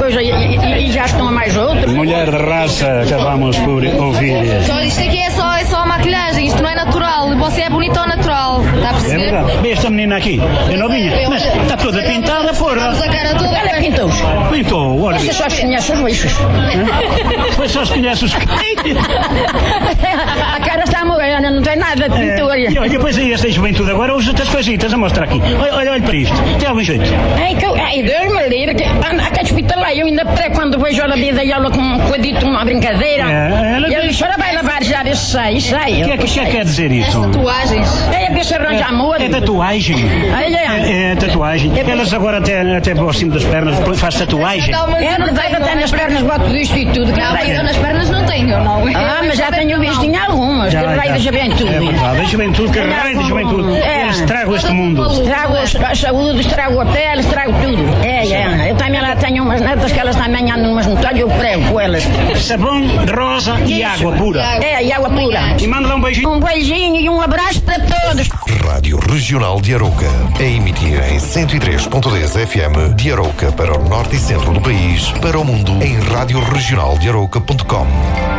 coisa e já estão a mais outras. Mulher de raça, acabamos por ouvir. Isto aqui é só maquilhagem, isto não é natural. Você é bonito ou natural, está a É perceber? verdade. Vê esta menina aqui, é novinha, mas está toda pintada, porra. A cara toda. Ela pintou-os. Pintou, olha. Você só conhece os bichos. Pois só se conhece os A cara está morena, não tem nada de pintura. E olha, depois aí esta juventude agora usa outras coisitas a mostrar aqui. Olha para isto. Tem algum jeito? Ai, Deus me livre, que a hospitalar, eu ainda até quando vejo ela vida e ela com um coadito, uma brincadeira. E ele chora, vai lavar já, isso sai. O que é que quer dizer isso? Tatuagens. É a bicha arranja amor. É tatuagem. É tatuagem. Elas agora até por cima das pernas faz tatuagem. É verdade, até nas pernas boto disto e tudo. Não, mas eu nas pernas não tenho, não. Mas já tenho visto em algumas, que raio da juventude. É verdade, a juventude, que raio de juventude. Eles estragam este mundo. Estrago a saúde, estrago a pele, estrago tudo. Eu também lá tenho umas netas que elas também andam umas montanhas, eu prego com elas. Sabão, rosa e água pura. E água pura. E manda lá um beijinho. Um beijinho e um abraço para todos. Rádio Regional de Arouca. A emitir em 103.10 FM de Arouca para o norte e centro do país, para o mundo em radioregionaldearouca.com.